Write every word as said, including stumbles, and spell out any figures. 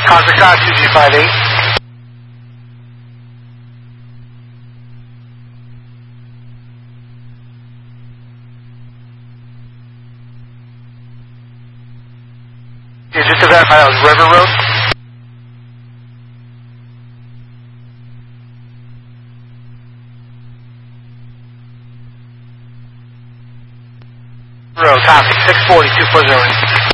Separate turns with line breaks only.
Kazakhstan two G five eight. Yeah, just to verify, that was River Road. Road, copy. six forty, two four zero.